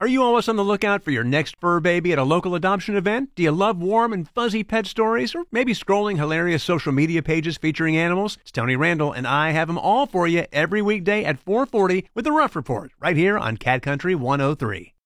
Are you always on the lookout for your next fur baby at a local adoption event? Do you love warm and fuzzy pet stories? Or maybe scrolling hilarious social media pages featuring animals? It's Tony Randall, and I have them all for you every weekday at 4:40 with the Rough Report, right here on Cat Country 103.